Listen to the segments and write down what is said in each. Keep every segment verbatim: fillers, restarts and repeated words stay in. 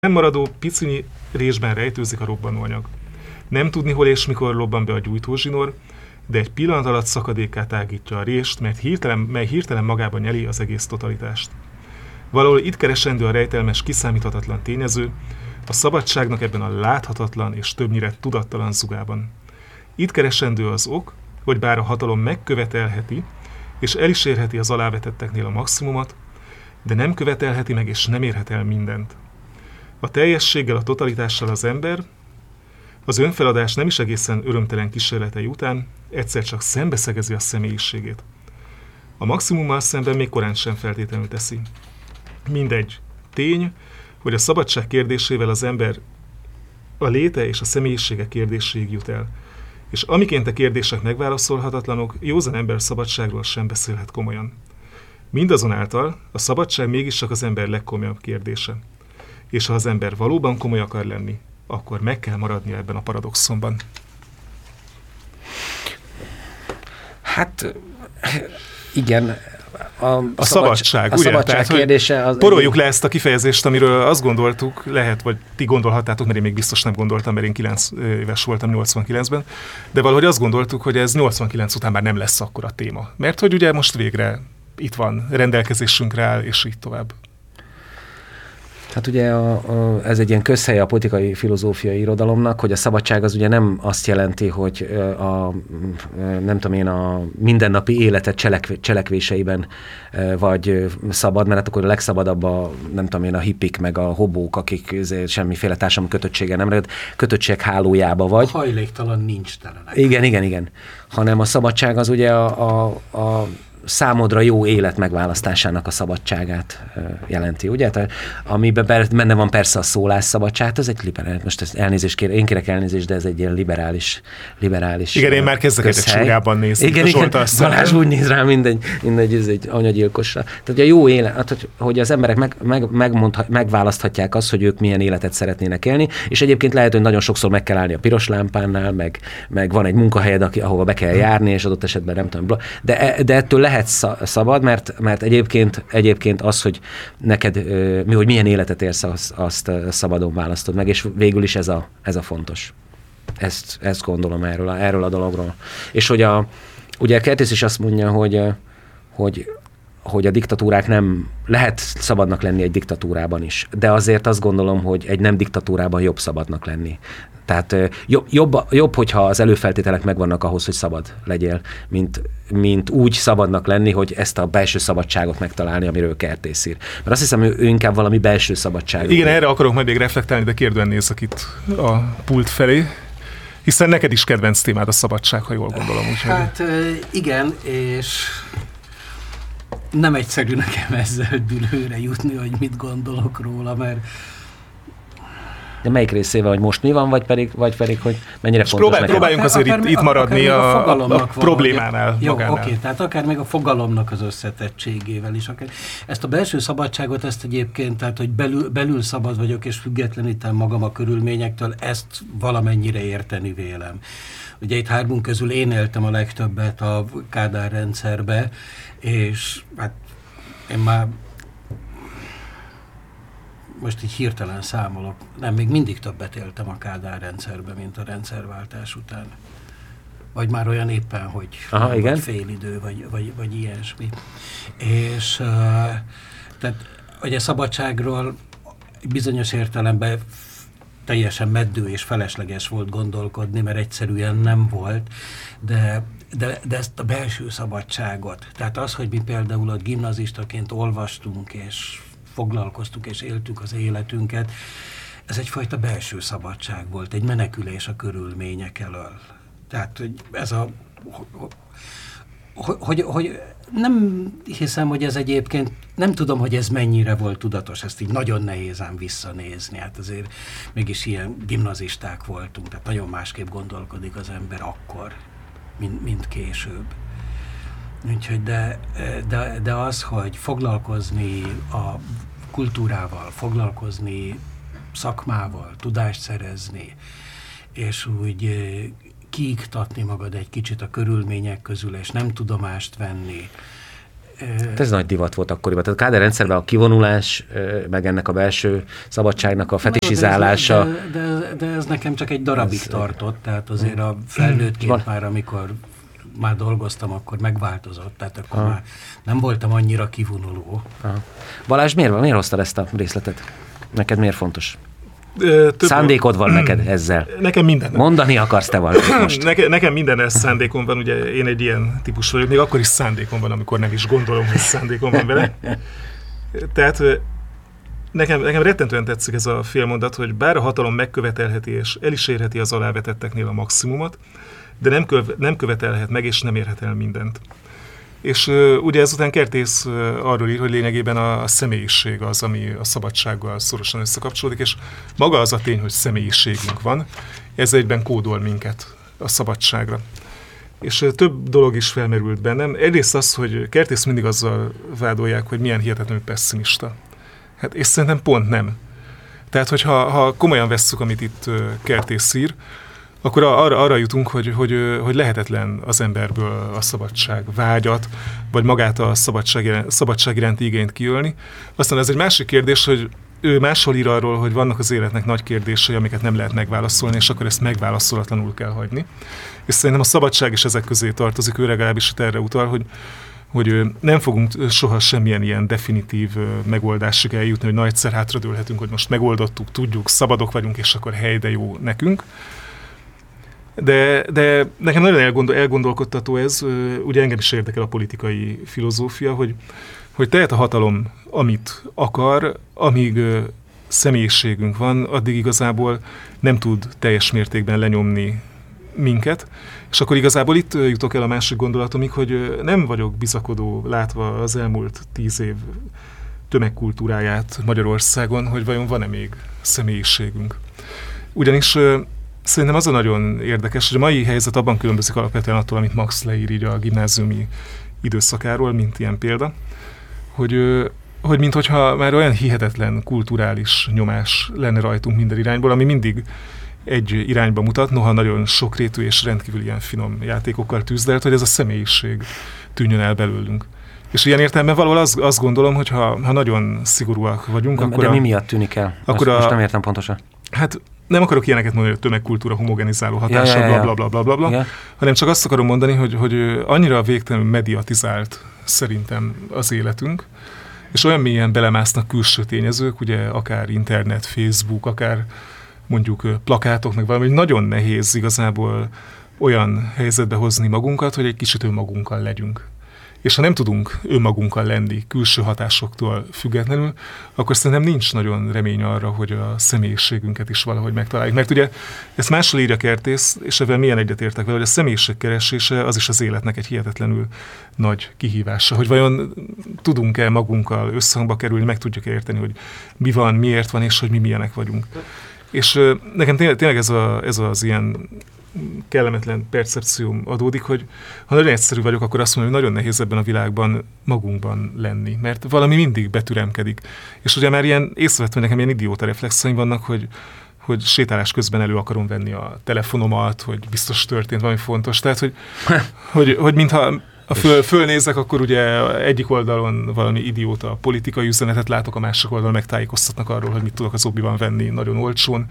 Nem maradó pici résben rejtőzik a robbanóanyag. Nem tudni, hol és mikor lobban be a gyújtózsinór, de egy pillanat alatt szakadékká tágítja a rést, mert hirtelen, mely hirtelen magában nyeli az egész totalitást. Valahol itt keresendő a rejtelmes, kiszámíthatatlan tényező, a szabadságnak ebben a láthatatlan és többnyire tudattalan zugában. Itt keresendő az ok, hogy bár a hatalom megkövetelheti, és el is érheti az alávetetteknél a maximumot, de nem követelheti meg és nem érhet el mindent. A teljességgel, a totalitással az ember, az önfeladás nem is egészen örömtelen kísérletei után egyszer csak szembeszegezi a személyiségét. A maximummal szemben még korán sem feltétlenül teszi. Mindegy. Tény, hogy a szabadság kérdésével az ember a léte és a személyisége kérdéséig jut el. És amiként a kérdések megválaszolhatatlanok, józan ember szabadságról sem beszélhet komolyan. Mindazonáltal a szabadság mégiscsak az ember legkomolyabb kérdése. És ha az ember valóban komoly akar lenni, akkor meg kell maradnia ebben a paradoxonban. Hát igen, a, a szabadság, szabadság, a ugye? szabadság Tehát, kérdése... Az poroljuk le ezt a kifejezést, amiről azt gondoltuk, lehet, vagy ti gondolhattátok, mert én még biztos nem gondoltam, mert én kilenc éves voltam nyolcvankilencben, de valahogy azt gondoltuk, hogy ez nyolcvankilenc után már nem lesz akkora téma. Mert hogy ugye most végre itt van, rendelkezésünkre áll, és így tovább. Hát ugye a, a, ez egy ilyen közhelye a politikai filozófiai irodalomnak, hogy a szabadság az ugye nem azt jelenti, hogy a, nem tudom én, a mindennapi életet cselekv, cselekvéseiben vagy szabad, mert hát akkor a legszabadabb a, nem tudom én, a hippik meg a hobók, akik semmiféle társadalmi kötöttsége nem lehet, kötöttség hálójába vagy. A hajléktalan nincs telenek. Igen, igen, igen. Hanem a szabadság az ugye a, a, a számodra jó élet megválasztásának a szabadságát jelenti, ugye? Tehát, amiben benne van persze a szólásszabadság, ez egy liberális, most ezt elnézést kér, én kérek elnézést, de ez egy ilyen liberális, liberális igen, én már kezdek egy súlyában nézni. Igen, igen, Balázs úgy néz rá, mindegy, mindegy, ez egy anyagyilkosra. Tehát a jó élet, hogy az emberek meg, meg, megmondha, megválaszthatják azt, hogy ők milyen életet szeretnének élni, és egyébként lehet, hogy nagyon sokszor meg kell állni a piros lámpánál, meg, meg van egy munkahelyed, ahova be kell járni, és adott esetben nem tudom, de, de ettől lehet szabad, mert, mert egyébként, egyébként az, hogy neked, mi, hogy milyen életet élsz, azt, azt szabadon választod meg, és végül is ez a, ez a fontos. Ezt, ezt gondolom erről a, erről a dologról. És hogy a, ugye Kertész is azt mondja, hogy, hogy, hogy a diktatúrák nem, lehet szabadnak lenni egy diktatúrában is, de azért azt gondolom, hogy egy nem diktatúrában jobb szabadnak lenni. Tehát jobb, jobb, jobb, hogyha az előfeltételek megvannak ahhoz, hogy szabad legyél, mint, mint úgy szabadnak lenni, hogy ezt a belső szabadságot megtalálni, amiről Kertész ír. Mert azt hiszem, ő inkább valami belső szabadság. Igen, erre akarok majd még reflektálni, de kérdően nézek itt a pult felé. Hiszen neked is kedvenc témád a szabadság, ha jól gondolom. Úgyhogy... Hát igen, és nem egyszerű nekem ezzel dülőre jutni, hogy mit gondolok róla, mert de melyik részével, hogy most mi van, vagy pedig, vagy pedig hogy mennyire fontos próbál, próbáljunk azért akár, itt, itt maradni a, a, a problémánál. Jó, oké, okay, tehát akár még a fogalomnak az összetettségével is. Akár. Ezt a belső szabadságot, ezt egyébként, tehát hogy belül, belül szabad vagyok, és függetlenítem magam a körülményektől, ezt valamennyire érteni vélem. Ugye itt hármunk közül én éltem a legtöbbet a Kádár rendszerbe, és hát én már most így hirtelen számolok, nem, még mindig többet éltem a Kádár rendszerben, mint a rendszerváltás után. Vagy már olyan éppen, hogy Aha, vagy igen? félidő, vagy, vagy, vagy ilyesmi. És uh, tehát, hogy a szabadságról bizonyos értelemben teljesen meddő és felesleges volt gondolkodni, mert egyszerűen nem volt, de, de, de ezt a belső szabadságot, tehát az, hogy mi például a gimnazistaként olvastunk, és foglalkoztuk és éltük az életünket, ez egyfajta belső szabadság volt, egy menekülés a körülmények elől. Tehát, hogy ez a... Hogy, hogy, hogy nem hiszem, hogy ez egyébként, nem tudom, hogy ez mennyire volt tudatos, ezt így nagyon nehéz ám visszanézni. Hát azért mégis ilyen gimnazisták voltunk, tehát nagyon másképp gondolkodik az ember akkor, mint, mint később. Úgyhogy de, de, de az, hogy foglalkozni a kultúrával, foglalkozni szakmával, tudást szerezni, és úgy kiiktatni magad egy kicsit a körülmények közül, és nem tudomást venni, Ez nagy divat volt akkoriban. Tehát a Kádár rendszerben a kivonulás, meg ennek a belső szabadságnak a fetisizálása. De, de, de, de ez nekem csak egy darabig ez tartott, tehát azért a felnőttként már, amikor már dolgoztam, akkor megváltozott, tehát akkor Aha. már nem voltam annyira kivonuló. Aha. Balázs, miért, miért hoztad ezt a részletet? Neked miért fontos? Több Szándékod van neked ezzel? Nekem minden. Mondani akarsz te valamit most? Neke, nekem minden ez szándékom van, ugye én egy ilyen típus vagyok, még akkor is szándékom van, amikor nem is gondolom, hogy szándékom van vele. Tehát nekem, nekem rettentően tetszik ez a félmondat, hogy bár a hatalom megkövetelheti és el is érheti az alávetetteknél a maximumot, de nem, köv, nem követelhet meg és nem érhet el mindent. És uh, ugye ezután Kertész uh, arról ír, hogy lényegében a, a személyiség az, ami a szabadsággal szorosan összekapcsolódik, és maga az a tény, hogy személyiségünk van, ez egyben kódol minket a szabadságra. És uh, több dolog is felmerült bennem. Egyrészt az, hogy Kertész mindig azzal vádolják, hogy milyen hihetetlenül pessimista. Hát és szerintem pont nem. Tehát, hogyha ha komolyan vesszük, amit itt uh, Kertész ír, akkor arra, arra jutunk, hogy, hogy, hogy lehetetlen az emberből a szabadság vágyat, vagy magát a szabadság, szabadság iránti igényt kiölni. Aztán ez egy másik kérdés, hogy ő máshol ír arról, hogy vannak az életnek nagy kérdései, amiket nem lehet megválaszolni, és akkor ezt megválaszolatlanul kell hagyni. És szerintem a szabadság is ezek közé tartozik, ő legalábbis erre utal, hogy, hogy nem fogunk soha semmilyen ilyen definitív megoldásig eljutni, hogy na egyszer hátradőlhetünk, hogy most megoldottuk, tudjuk, szabadok vagyunk, és akkor hely, de jó nekünk. De, de nekem nagyon elgondol, elgondolkodtató ez, ugye engem is érdekel a politikai filozófia, hogy, hogy tehet a hatalom, amit akar, amíg személyiségünk van, addig igazából nem tud teljes mértékben lenyomni minket, és akkor igazából itt jutok el a másik gondolatomig, hogy nem vagyok bizakodó látva az elmúlt tíz év tömegkultúráját Magyarországon, hogy vajon van-e még személyiségünk. Ugyanis szerintem az a nagyon érdekes, hogy a mai helyzet abban különbözik alapvetően attól, amit Max leír így a gimnáziumi időszakáról, mint ilyen példa, hogy, hogy minthogyha már olyan hihetetlen kulturális nyomás lenne rajtunk minden irányból, ami mindig egy irányba mutat, noha nagyon sokrétű és rendkívül ilyen finom játékokkal tűzdelt, hogy ez a személyiség tűnjön el belőlünk. És ilyen értelemben valahol azt, azt gondolom, hogy ha, ha nagyon szigorúak vagyunk, de, akkor... De a, mi miatt tűnik el? Akkor most, a, most nem értem pontosan. Hát nem akarok ilyeneket mondani, hogy tömegkultúra homogenizáló hatása, ja, ja, ja. bla bla bla bla bla, ja. hanem csak azt akarom mondani, hogy, hogy annyira végtelenül mediatizált szerintem az életünk, és olyan mélyen belemásznak külső tényezők, ugye akár internet, Facebook, akár mondjuk plakátok, meg valami, hogy nagyon nehéz igazából olyan helyzetbe hozni magunkat, hogy egy kicsit önmagunkkal legyünk. És ha nem tudunk önmagunkkal lenni külső hatásoktól függetlenül, akkor szerintem nincs nagyon remény arra, hogy a személyiségünket is valahogy megtaláljuk. Mert ugye ezt máshol írja Kertész, és ebben milyen egyetértek vele, hogy a személyiség keresése az is az életnek egy hihetetlenül nagy kihívása. Hogy vajon tudunk-e magunkkal összhangba kerülni, meg tudjuk érteni, hogy mi van, miért van, és hogy mi milyenek vagyunk. És nekem tényleg, tényleg ez, a, ez az ilyen kellemetlen percepcióm adódik, hogy ha nagyon egyszerű vagyok, akkor azt mondom, hogy nagyon nehéz ebben a világban magunkban lenni, mert valami mindig betüremkedik. És ugye már ilyen észrevettem, hogy nekem ilyen idióta reflexeim vannak, hogy, hogy sétálás közben elő akarom venni a telefonomat, hogy biztos történt valami fontos. Tehát, hogy, hogy, hogy mintha a föl, fölnézek, akkor ugye egyik oldalon valami idióta politikai üzenetet látok, a másik oldalon megtájékoztatnak arról, hogy mit tudok az Obiban venni nagyon olcsón.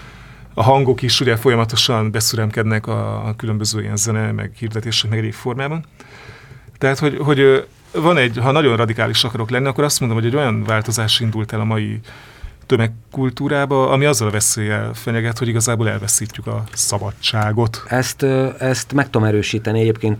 A hangok is ugye folyamatosan beszüremkednek a, a különböző ilyen zene, meg hirdetések, meg egyéb formában. Tehát, hogy, hogy van egy, ha nagyon radikális akarok lenni, akkor azt mondom, hogy egy olyan változás indult el a mai tömegkultúrába, ami azzal a veszéllyel fenyeget, hogy igazából elveszítjük a szabadságot. Ezt, ezt meg tudom erősíteni. Egyébként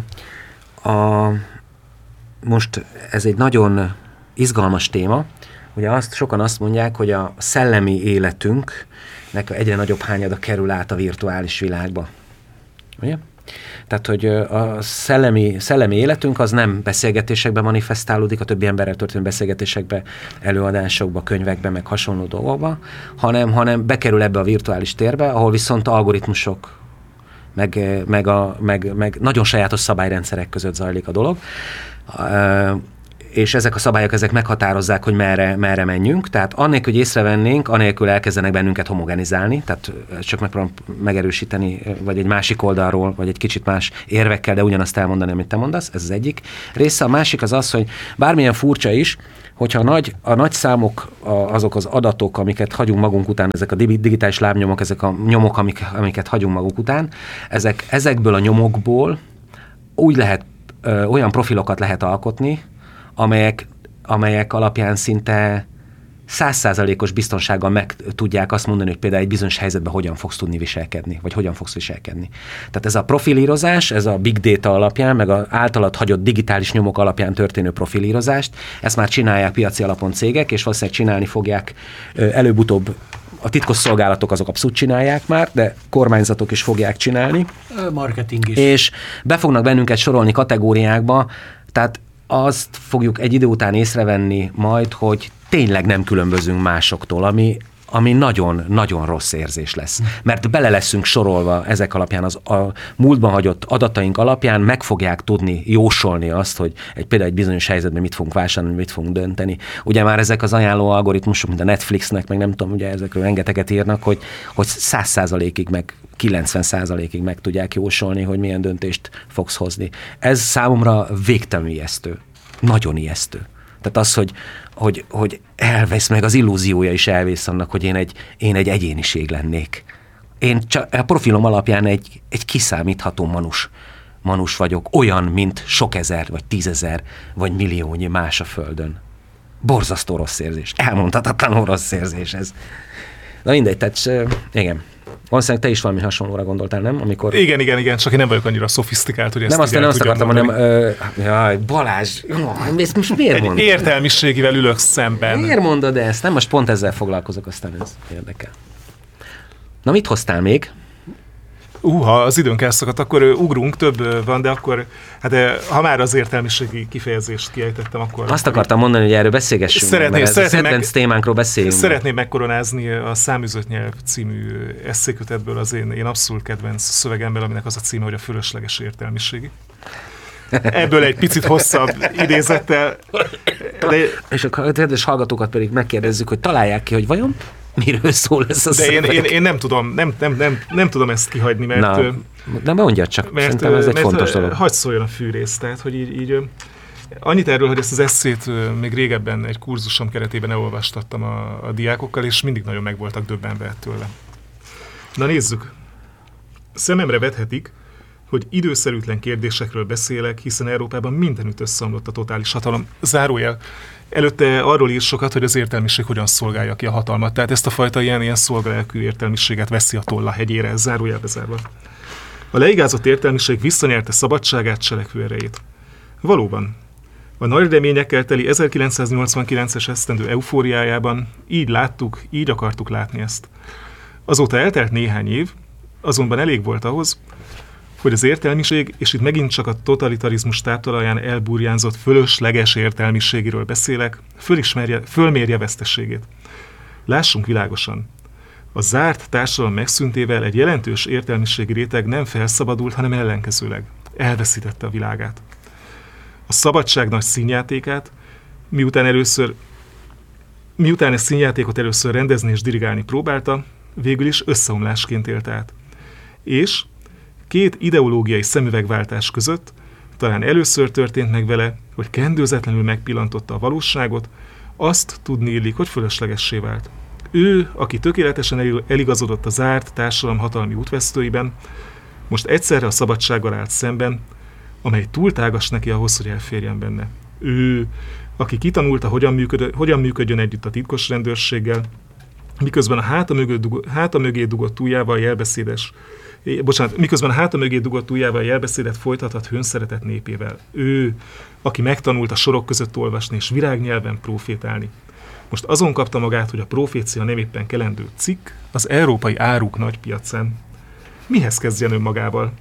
a, most ez egy nagyon izgalmas téma. Ugye azt, sokan azt mondják, hogy a szellemi életünknek egyre nagyobb hányada kerül át a virtuális világba. Ugye? Tehát, hogy a szellemi, szellemi életünk az nem beszélgetésekben manifestálódik, a többi emberrel történő beszélgetésekbe, előadásokba, könyvekbe, meg hasonló dolgokba, hanem, hanem bekerül ebbe a virtuális térbe, ahol viszont algoritmusok, meg, meg, a, meg, meg nagyon sajátos szabályrendszerek között zajlik a dolog. és ezek a szabályok ezek meghatározzák, hogy merre, merre menjünk. Tehát annélkül, hogy észrevennénk, annélkül elkezdenek bennünket homogenizálni, tehát csak megpróbálom megerősíteni, vagy egy másik oldalról, vagy egy kicsit más érvekkel, de ugyanazt elmondani, amit te mondasz, ez az egyik része. A másik az az, hogy bármilyen furcsa is, hogyha a nagy, a nagy számok, a, azok az adatok, amiket hagyunk magunk után, ezek a digitális lábnyomok, ezek a nyomok, amik, amiket hagyunk magunk után, ezek, ezekből a nyomokból úgy lehet, ö, olyan profilokat lehet alkotni, amelyek, amelyek alapján szinte száz százalékos biztonsággal meg tudják azt mondani, hogy például egy bizonyos helyzetben hogyan fogsz tudni viselkedni, vagy hogyan fogsz viselkedni. Tehát ez a profilírozás, ez a big data alapján, meg az általad hagyott digitális nyomok alapján történő profilírozást, ezt már csinálják piaci alapon cégek, és valószínűleg csinálni fogják előbb-utóbb. A titkosszolgálatok azok abszolút csinálják már, de kormányzatok is fogják csinálni. Marketing is. És be fognak bennünket sorolni kategóriákba, tehát azt fogjuk egy idő után észrevenni majd, hogy tényleg nem különbözünk másoktól, ami, ami nagyon-nagyon rossz érzés lesz. Mert bele leszünk sorolva ezek alapján, az a múltban hagyott adataink alapján meg fogják tudni jósolni azt, hogy egy, például egy bizonyos helyzetben mit fogunk vásárolni, mit fogunk dönteni. Ugye már ezek az ajánló algoritmusok, mint a Netflixnek, meg nem tudom, ugye ezekről rengeteget írnak, hogy, hogy száz százalékig meg kilencven százalékig meg tudják jósolni, hogy milyen döntést fogsz hozni. Ez számomra végtelenül ijesztő. Nagyon ijesztő. Tehát az, hogy, hogy, hogy elvesz meg az illúziója is elvész annak, hogy én egy, én egy egyéniség lennék. Én csak a profilom alapján egy, egy kiszámítható manus, manus vagyok, olyan, mint sok ezer, vagy tízezer, vagy milliónyi más a Földön. Borzasztó rossz érzés. Elmondhatatlanul rossz érzés ez. Na mindegy, tehát igen. Valószínűleg te is valami hasonlóra gondoltál, nem? Amikor... Igen, igen, igen, csak én nem vagyok annyira szofisztikált, hogy ezt nem, azt nem azt akartam, hanem ö, jaj, Balázs, ezt most miért mondod? Értelmiségivel ülök szemben. Miért mondod ezt? Nem, most pont ezzel foglalkozok, aztán ez érdekel. Na, mit hoztál még? Uh, ha az időnk elszakadt, akkor uh, ugrunk, több uh, van, de akkor, hát uh, ha már az értelmiségi kifejezést kiejtettem, akkor... Azt akartam mondani, hogy erről beszélgessünk, szeretném, mert ez szeretném a kedvenc meg, témánkról beszéljünk. Szeretném megkoronázni a Száműzött nyelv című esszékötetből az én, én abszolút kedvenc szövegemből, aminek az a címe, hogy a fölösleges értelmiségi. Ebből egy picit hosszabb idézettel. De... És a kedves hallgatókat pedig megkérdezzük, hogy találják ki, hogy vajon miről szól ez a De szöveg. én, én, én nem tudom, nem, nem, nem, nem tudom ezt kihagyni, mert... Na, de mondjad csak, mert, szerintem ez egy mert fontos dolog. Hadd szóljon a fűrész, tehát, hogy így, így annyit erről, hogy ezt az esszét még régebben egy kurzusom keretében elolvastattam a, a diákokkal, és mindig nagyon meg voltak döbbenve tőle. Na nézzük. Szememre vethetik, hogy időszerűtlen kérdésekről beszélek, hiszen Európában mindenütt összeomlott a totális hatalom. Zárójel. Előtte arról ír sokat, hogy az értelmiség hogyan szolgálja ki a hatalmat. Tehát ezt a fajta ilyen, ilyen szolgalelkű értelmiséget veszi a tolla hegyére, zárójelbe zárva. A leigázott értelmiség visszanyerte szabadságát, cselekvő erejét. Valóban. A nagy reményekkel teli ezerkilencszáznyolcvankilences esztendő eufóriájában így láttuk, így akartuk látni ezt. Azóta eltelt néhány év, azonban elég volt ahhoz, hogy az értelmiség, és itt megint csak a totalitarizmus táptalaján elburjánzott fölösleges értelmiségéről beszélek, fölismerje, fölmérje veszteségét. Lássunk világosan. A zárt társadalom megszűntével egy jelentős értelmiségi réteg nem felszabadult, hanem ellenkezőleg. Elveszítette a világát. A szabadság nagy színjátékát, miután először, miután ezt színjátékot először rendezni és dirigálni próbálta, végül is összeomlásként élt át. És két ideológiai szemüvegváltás között talán először történt meg vele, hogy kendőzetlenül megpillantotta a valóságot, azt tudni illik, hogy fölöslegessé vált. Ő, aki tökéletesen eligazodott a zárt társadalom hatalmi útvesztőiben, most egyszerre a szabadsággal állt szemben, amely túl tágas neki ahhoz, hogy elférjen benne. Ő, aki kitanulta, hogyan, működ, hogyan működjön együtt a titkos rendőrséggel, miközben a háta mögé dugott, háta mögé dugott ujjával jelbeszédes Bocsánat, miközben a háta mögé dugott ujjával jelbeszédet folytathat hőnszeretett népével. Ő, aki megtanult a sorok között olvasni és virágnyelven profétálni. Most azon kapta magát, hogy a profécia nem éppen kelendő cikk az európai áruk nagypiacán. Mihez kezdjen önmagával?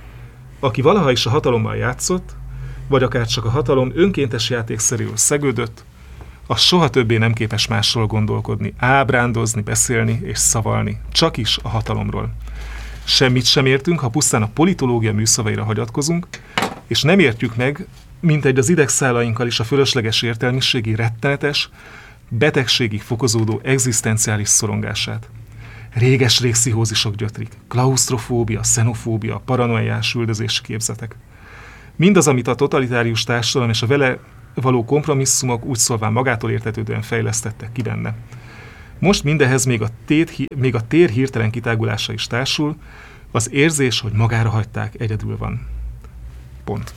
Aki valaha is a hatalommal játszott, vagy akár csak a hatalom önkéntes játékszerűen szegődött, az soha többé nem képes másról gondolkodni, ábrándozni, beszélni és szavalni, csak is a hatalomról. Semmit sem értünk, ha pusztán a politológia műszavaira hagyatkozunk, és nem értjük meg mintegy az idegszálainkkal is a fölösleges értelmiségi rettenetes, betegségig fokozódó egzisztenciális szorongását. Réges-rég pszichózisok gyötrik, klausztrofóbia, xenofóbia, paranoiás üldözési képzetek. Mindaz, amit a totalitárius társadalom és a vele való kompromisszumok úgy szólván magától értetődően fejlesztettek ki benne. Most mindehhez még a, tét, még a tér hirtelen kitágulása is társul, az érzés, hogy magára hagyták, egyedül van. Pont.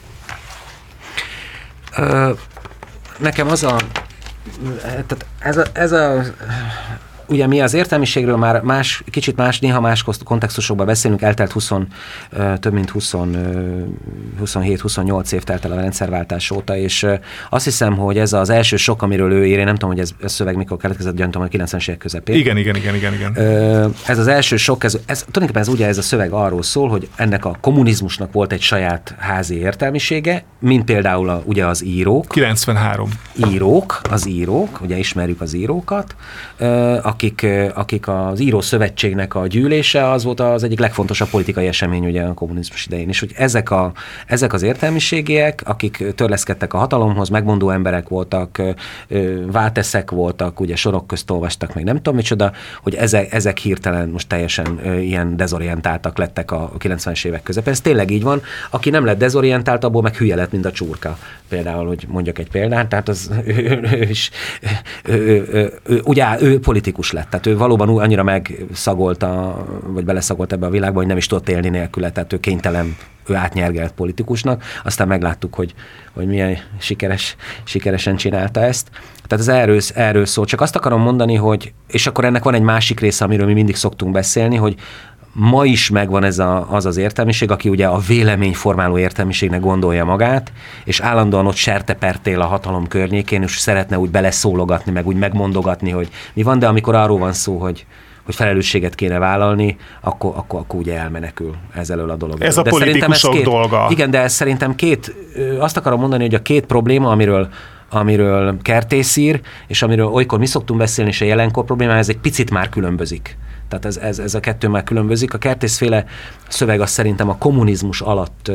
Ö, nekem az a... Tehát ez a, ez a ugye mi az értelmiségről már más, kicsit más, néha más kontextusokban beszélünk, eltelt húsz, több mint húsz, huszonhét huszonnyolc év telt el a rendszerváltás óta, és azt hiszem, hogy ez az első sok, amiről ő ír, én nem tudom, hogy ez, ez szöveg mikor keletkezett, gyanítom, a kilencvenes évek közepén. Igen, igen, igen, igen, igen. Ez az első sok, ez, ez tulajdonképpen ez ugye ez a szöveg arról szól, hogy ennek a kommunizmusnak volt egy saját házi értelmisége, mint például a, ugye az írók. kilencvenhárom. Írók, az írók, ugye ismerjük az írókat, akik, akik az írószövetségnek a gyűlése, az volt az egyik legfontosabb politikai esemény ugye a kommunizmus idején. És hogy ezek, a, ezek az értelmiségiek, akik törleszkedtek a hatalomhoz, megmondó emberek voltak, válteszek voltak, ugye sorok közt olvastak, meg nem tudom micsoda, hogy ezek, ezek hirtelen most teljesen ilyen dezorientáltak lettek a kilencvenes évek közepén. Ez tényleg így van. Aki nem lett dezorientált, abból meg hülye lett, mint a csurka. Például, hogy mondjak egy példát, tehát az ő, ő is, ő, ő, ő, ő, ugye ő politikus lett, tehát ő valóban annyira megszagolta, vagy beleszagolt ebbe a világba, hogy nem is tudott élni nélküle, tehát ő kénytelen, ő átnyergelt politikusnak, aztán megláttuk, hogy, hogy milyen sikeres, sikeresen csinálta ezt. Tehát ez erről, erről szól. Csak azt akarom mondani, hogy, és akkor ennek van egy másik része, amiről mi mindig szoktunk beszélni, hogy ma is megvan ez a, az az értelmiség, aki ugye a véleményformáló értelmiségnek gondolja magát, és állandóan ott sertepertél a hatalom környékén, és szeretne úgy beleszólogatni, meg úgy megmondogatni, hogy mi van, de amikor arról van szó, hogy hogy felelősséget kéne vállalni, akkor, akkor, akkor ugye elmenekül ez elől a dolog. Ez a de politikusok két, dolga. Igen, de ez szerintem két, azt akarom mondani, hogy a két probléma, amiről amiről Kertész ír, és amiről olykor mi szoktunk beszélni, és a jelenkor problémája, ez egy picit már különbözik. Tehát ez, ez, ez a kettő már különbözik. A Kertészféle szöveg az szerintem a kommunizmus alatt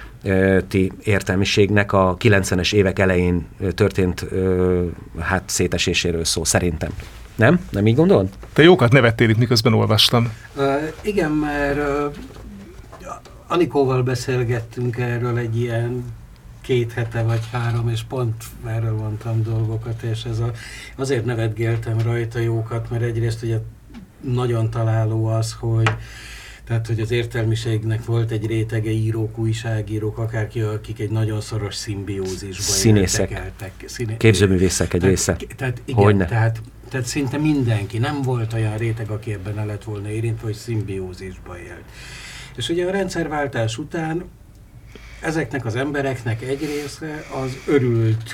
ti értelmiségnek a kilencvenes évek elején történt hát széteséséről szól, szerintem. Nem? Nem így gondolod? Te jókat nevettél itt, miközben olvastam. Uh, igen, mert uh, Anikóval beszélgettünk erről egy ilyen két hete vagy három, és pont erről mondtam dolgokat, és ez a, azért nevetgéltem rajta jókat, mert egyrészt ugye nagyon találó az, hogy tehát, hogy az értelmiségnek volt egy rétege írók, újságírók, akárki, akik egy nagyon szoros szimbiózisban Színészek, éltek. Színé... képzőművészek egy tehát, része. Tehát igen, Hogyne? tehát, tehát szinte mindenki. Nem volt olyan réteg, aki ebben el lett volna érintve, hogy szimbiózisba élt. És ugye a rendszerváltás után ezeknek az embereknek egy része az örült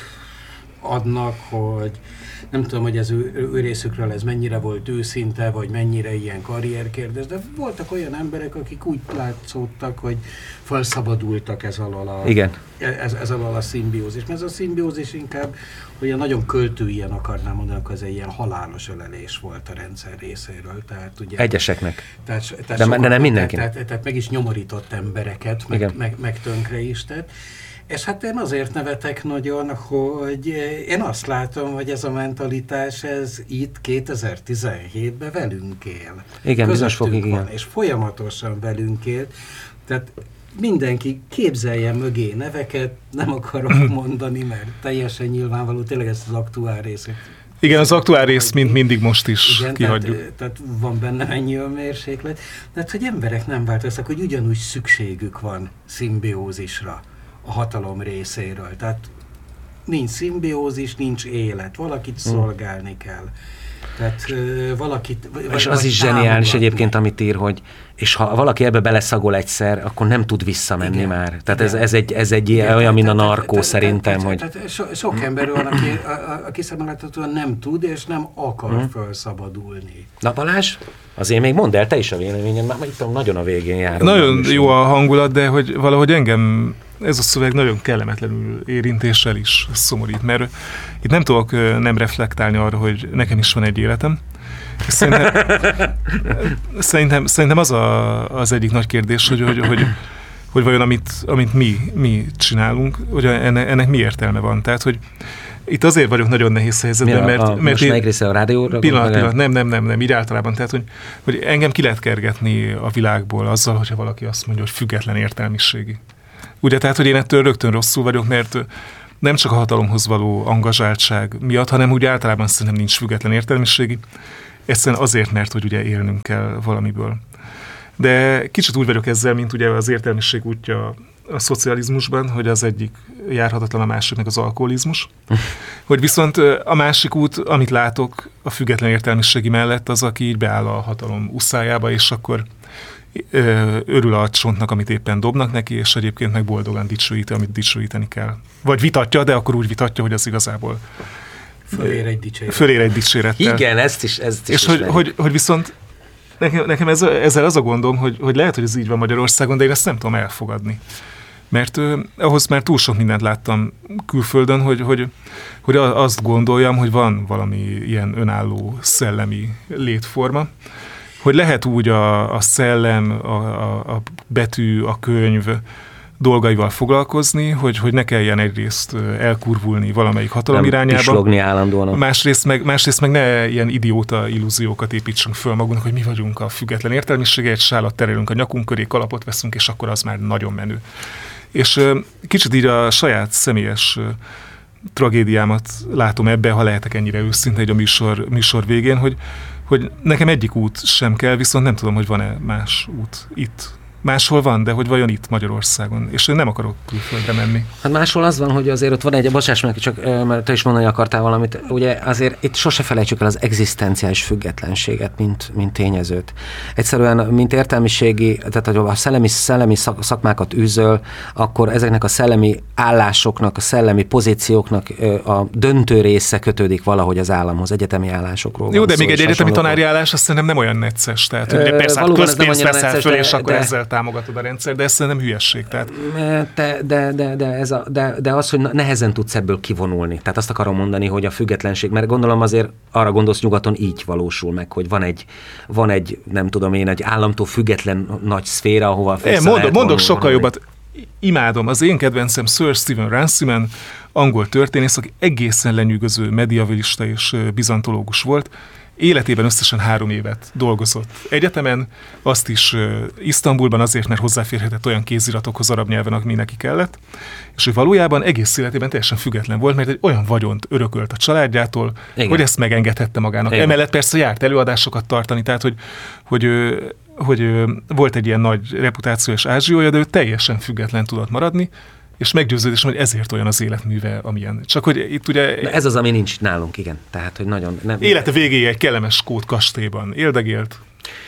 adnak, hogy nem tudom, hogy ez ő, ő részükről ez mennyire volt őszinte, vagy mennyire ilyen karrierkérdés, de voltak olyan emberek, akik úgy látszódtak, hogy felszabadultak ez alól a, Igen. Ez, ez alól a szimbiózis. Mert ez a szimbiózis inkább, hogy a nagyon költőien akarnám mondani, hogy ez egy ilyen halálos ölelés volt a rendszer részéről. Tehát, ugye, Egyeseknek. Tehát, tehát de, sokan, de nem mindenkinek. Tehát, tehát, tehát meg is nyomorított embereket, meg, meg, meg tönkre is tett. És hát én azért nevetek nagyon, hogy én azt látom, hogy ez a mentalitás, ez itt kétezer-tizenhétben velünk él. Igen, bizonyos fokig, igen. És folyamatosan velünk él. Tehát mindenki képzeljen mögé neveket, nem akarok mondani, mert teljesen nyilvánvaló, tényleg ez az aktuál rész. Igen, az aktuál rész, mint mindig most is igen, kihagyjuk. Tehát, tehát van benne ennyi önmérséklet. Tehát, hogy emberek nem változtak, hogy ugyanúgy szükségük van szimbiózisra a hatalom részéről. Tehát nincs szimbiózis, nincs élet. Valakit szolgálni kell. Tehát ö, valakit... És az is zseniális egyébként, amit ír, hogy és ha valaki ebbe beleszagol egyszer, akkor nem tud visszamenni igen, már. Tehát ez, ez egy, ez egy igen, olyan, mint a narkó szerintem, hogy... Tehát so, sok ember van, aki, aki szemmeláthatóan nem tud, és nem akar hmm. felszabadulni. Na Balázs, azért még mondd el, te is a véleményed, már itt nagyon a végén járunk. Nagyon jó a hangulat, de hogy valahogy engem ez a szöveg nagyon kellemetlenül érintéssel is szomorít, mert itt nem tudok nem reflektálni arra, hogy nekem is van egy életem. Szerintem, szerintem, szerintem az a, az egyik nagy kérdés, hogy, hogy, hogy, hogy vajon amit, amit mi, mi csinálunk, hogy ennek, ennek mi értelme van. Tehát, hogy itt azért vagyok nagyon nehéz helyzetben, a, mert... a, mert most én, melyik része a rádióra? Pillanat, pillanat, nem, nem, nem, nem, így általában. Tehát, hogy, hogy engem ki lehet kergetni a világból azzal, hogyha valaki azt mondja, hogy független értelmiségi. Ugye, tehát, hogy én ettől rögtön rosszul vagyok, mert nem csak a hatalomhoz való angazsáltság miatt, hanem úgy általában szerintem nincs független értelmiségi. Egyszerűen azért, mert hogy ugye élnünk kell valamiből. De kicsit úgy vagyok ezzel, mint ugye az értelmiség útja a szocializmusban, hogy az egyik járhatatlan, a másik meg az alkoholizmus. Hogy viszont a másik út, amit látok a független értelmiségi mellett, az, aki így beáll a hatalom uszájába, és akkor örül a csontnak, amit éppen dobnak neki, és egyébként meg boldogan dicsőíti, amit dicsőíteni kell. Vagy vitatja, de akkor úgy vitatja, hogy az igazából fölér egy dicsérettel. Fölér egy dicsérettel. Igen, ezt is, ezt is és hogy, hogy, hogy viszont nekem, nekem ez, ezzel az a gondom, hogy, hogy lehet, hogy ez így van Magyarországon, de én ezt nem tudom elfogadni. Mert ö, ahhoz már túl sok mindent láttam külföldön, hogy, hogy, hogy azt gondoljam, hogy van valami ilyen önálló szellemi létforma, hogy lehet úgy a, a szellem, a, a, a betű, a könyv dolgaival foglalkozni, hogy, hogy ne kelljen egyrészt elkurvulni valamelyik hatalom nem irányába. pislogni állandóan. Másrészt meg, másrészt meg ne ilyen idióta illúziókat építsünk föl magunknak, hogy mi vagyunk a független értelmisége, egy sálat terelünk a nyakunk köré, kalapot veszünk, és akkor az már nagyon menő. És kicsit így a saját személyes tragédiámat látom ebbe, ha lehetek ennyire őszinte egy a műsor, műsor végén, hogy, hogy nekem egyik út sem kell, viszont nem tudom, hogy van-e más út itt. Máshol van, de hogy vajon itt Magyarországon. És én nem akarok külföldre menni. Hát máshol az van, hogy azért ott van egy, bocsáss meg, csak mert te is mondani akartál valamit, ugye azért itt sose felejtsük el az egzisztenciális függetlenséget, mint, mint tényezőt. Egyszerűen, mint értelmiségi, tehát ha a szellemi, szellemi szak, szakmákat űzöl, akkor ezeknek a szellemi állásoknak, a szellemi pozícióknak a döntő része kötődik valahogy az államhoz, egyetemi állásokról. Jó, de még egy egyetemi tanári állás, azt szerintem nem olyan necces. Tehát, hogy ugye persze, hát közpénzt veszel föl, és akkor ezzel támogatod a rendszer, de ez nem hülyesség. Tehát. De, de, de, de, ez a, de, de az, hogy nehezen tudsz ebből kivonulni. Tehát azt akarom mondani, hogy a függetlenség, mert gondolom azért arra gondolsz, nyugaton így valósul meg, hogy van egy, van egy nem tudom én, egy államtól független nagy szféra, ahova é, mondok, mondok sokkal jobbat. Imádom. Az én kedvencem Sir Stephen Runciman, angol történész, aki egészen lenyűgöző mediavilista és bizantológus volt. Életében összesen három évet dolgozott egyetemen, azt is uh, Isztambulban azért, mert hozzáférhetett olyan kéziratokhoz arab nyelven, ami neki kellett, és ő valójában egész életében teljesen független volt, mert egy olyan vagyont örökölt a családjától, igen, hogy ezt megengedhette magának. Igen. Emellett persze járt előadásokat tartani, tehát hogy, hogy, hogy, hogy volt egy ilyen nagy reputáció és ázsiója, de ő teljesen független tudott maradni, és meggyőződésem, hogy ezért olyan az életműve, amilyen. Csak hogy itt ugye... Na ez az, ami nincs nálunk, igen. Tehát, hogy nagyon... Nem, élete végéig egy kellemes skót kastélyban éldegélt.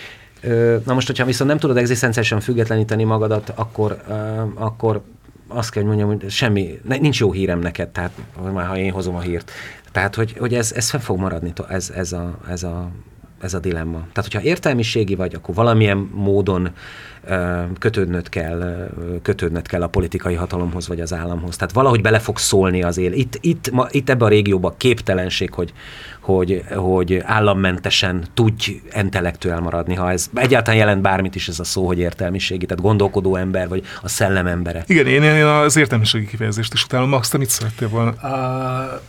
Na most, hogyha viszont nem tudod egzisztenciálisan függetleníteni magadat, akkor, uh, akkor azt kell, hogy mondjam, hogy semmi, nincs jó hírem neked, tehát ha én hozom a hírt. Tehát, hogy, hogy ez, ez fenn fog maradni, ez, ez, a, ez, a, ez a dilemma. Tehát, hogyha értelmiségi vagy, akkor valamilyen módon kötődnöd kell, kötődnöd kell a politikai hatalomhoz, vagy az államhoz. Tehát valahogy bele fog szólni az él. Itt, itt, ma, itt ebben a régióban képtelenség, hogy, hogy, hogy állammentesen tudj intellektuál maradni, ha ez egyáltalán jelent bármit is ez a szó, hogy értelmiségi, tehát gondolkodó ember, vagy a szellem embere. Igen, én, én az értelmiségi kifejezést is utálom. Max, te mit szerettél volna? Uh...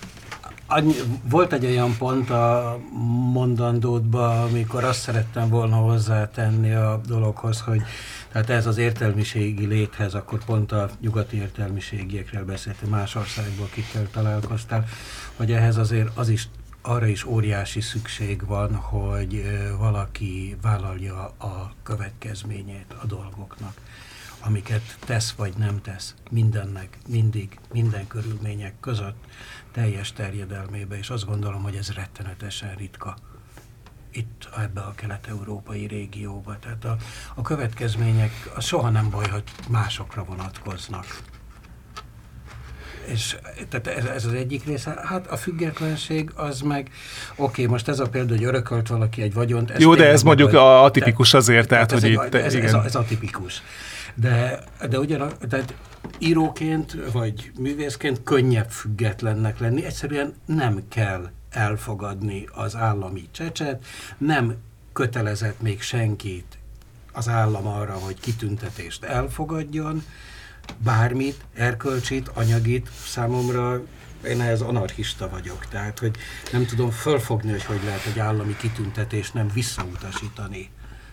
Volt egy olyan pont a mondandódban, amikor azt szerettem volna hozzátenni a dologhoz, hogy tehát ez az értelmiségi léthez, akkor pont a nyugati értelmiségiekről beszéltem, más országból kikkel találkoztál, hogy ehhez azért az is, arra is óriási szükség van, hogy valaki vállalja a következményét a dolgoknak, amiket tesz vagy nem tesz, mindennek, mindig, minden körülmények között, teljes terjedelmébe, és azt gondolom, hogy ez rettenetesen ritka itt ebbe a kelet-európai régióba. Tehát a, a következmények az soha nem baj, hogy másokra vonatkoznak. És tehát ez, ez az egyik része. Hát a függetlenség az meg, oké, okay, most ez a példa, hogy örökölt valaki egy vagyont. Jó, de ez mondjuk vagy, a atipikus azért, tehát, tehát hogy ez, itt... ez, igen. Ez, ez atipikus. De, de ugyan, tehát íróként vagy művészként könnyebb függetlennek lenni, egyszerűen nem kell elfogadni az állami csecset, nem kötelezett még senkit az állam arra, hogy kitüntetést elfogadjon, bármit, erkölcsit, anyagit, számomra én ehhez anarchista vagyok. Tehát, hogy nem tudom fölfogni, hogy hogy lehet egy állami kitüntetést nem visszautasítani.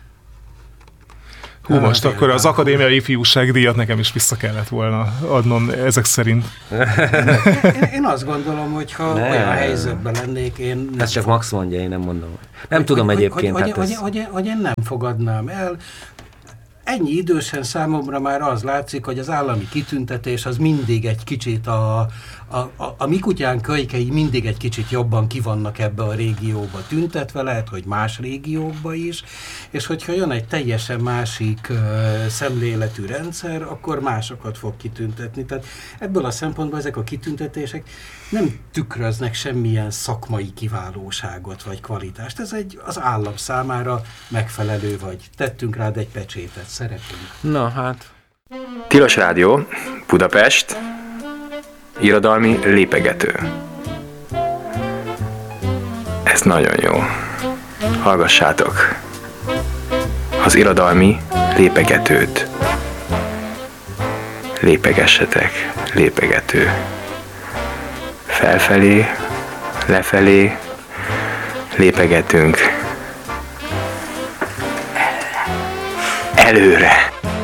Hú, most hát, akkor az akadémiai ifjúságdíjat nekem is vissza kellett volna adnom ezek szerint. Én, én azt gondolom, hogy ha ne. olyan helyzetben lennék, én... Ez csak Max mondja, én nem mondom. Nem hogy, tudom hogy, egyébként. Hogy, hát hogy, ez... hogy, hogy, hogy én nem fogadnám el. Ennyi idősen számomra már az látszik, hogy az állami kitüntetés az mindig egy kicsit a, a, a, a mi kutyán kölykei mindig egy kicsit jobban kivannak ebbe a régióba tüntetve, lehet, hogy más régiókba is, és hogyha jön egy teljesen másik uh, szemléletű rendszer, akkor másokat fog kitüntetni. Tehát ebből a szempontból ezek a kitüntetések nem tükröznek semmilyen szakmai kiválóságot vagy kvalitást. Ez egy az állam számára megfelelő vagy. Tettünk rád egy pecsétet, szeretünk. Na hát. Tilos Rádió, Budapest, irodalmi lépegető. Ez nagyon jó. Hallgassátok az irodalmi lépegetőt. Lépegessetek, lépegető. Felfelé, lefelé, lépegetünk. Előre.